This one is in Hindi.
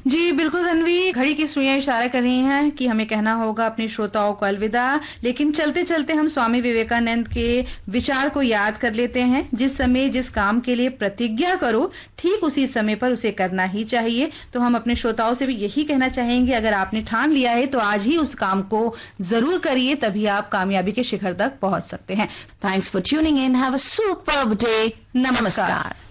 जी बिल्कुल तन्वी, घड़ी की सुइयां इशारा कर रही हैं कि हमें कहना होगा अपने श्रोताओं को अलविदा। लेकिन चलते चलते हम स्वामी विवेकानंद के विचार को याद कर लेते हैं, जिस समय जिस काम के लिए प्रतिज्ञा करो ठीक उसी समय पर उसे करना ही चाहिए। तो हम अपने श्रोताओं से भी यही कहना चाहेंगे, अगर आपने ठान लिया है तो आज ही उस काम को जरूर करिए, तभी आप कामयाबी के शिखर तक पहुंच सकते हैं। Thanks for tuning in, have a superb day. नमस्कार।